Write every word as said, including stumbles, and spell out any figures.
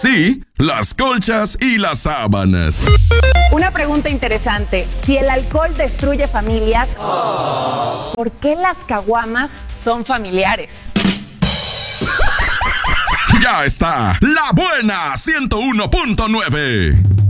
Sí, las colchas y las sábanas. Una pregunta interesante. Si el alcohol destruye familias, ¿por qué las caguamas son familiares? Ya está, La Buena ciento uno punto nueve.